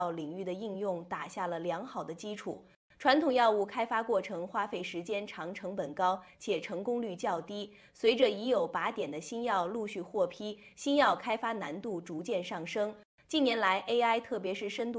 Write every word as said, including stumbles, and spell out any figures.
领域的应用打下了良好的基础。传统药物开发过程花费时间长、成本高，且成功率较低。随着已有靶点的新药陆续获批，新药开发难度逐渐上升。近年来 ，A I 特别是深度